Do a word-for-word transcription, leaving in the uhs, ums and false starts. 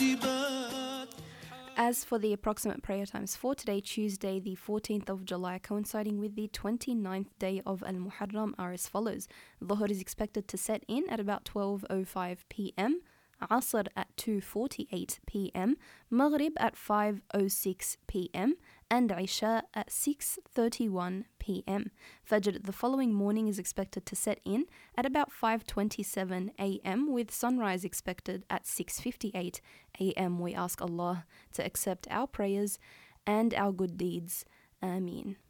As for the approximate prayer times for today, Tuesday, the fourteenth of July, coinciding with the twenty-ninth day of Al-Muharram, are as follows. Dhuhr is expected to set in at about twelve oh five p.m., Asr at two forty-eight p.m., Maghrib at five oh six p.m., and Isha at six thirty-one p.m. Fajr the following morning is expected to set in at about five twenty-seven a.m. with sunrise expected at six fifty-eight a.m. We ask Allah to accept our prayers and our good deeds. Ameen.